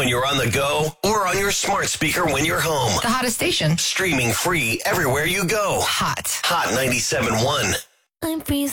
when you're on the go or on your smart speaker when you're home. The hottest station. Streaming free everywhere you go. Hot. Hot 97.1. I'm freezing.